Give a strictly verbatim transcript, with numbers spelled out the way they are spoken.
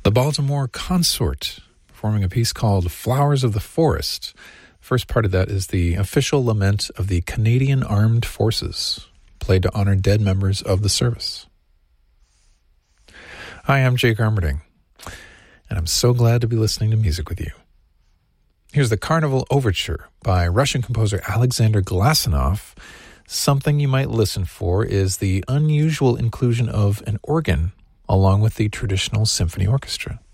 The Baltimore Consort, performing a piece called Flowers of the Forest. First part of that is the official lament of the Canadian Armed Forces, played to honor dead members of the service. Hi, I'm Jake Armerding, and I'm so glad to be listening to music with you. Here's the Carnival Overture by Russian composer Alexander Glasunov. Something you might listen for is the unusual inclusion of an organ along with the traditional symphony orchestra.